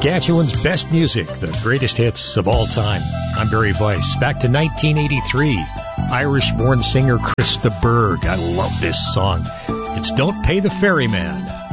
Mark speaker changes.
Speaker 1: Saskatchewan's best music, the greatest hits of all time. I'm Barry Weiss. Back to 1983. Irish-born singer Krista Berg. I love this song. It's Don't Pay the Ferryman.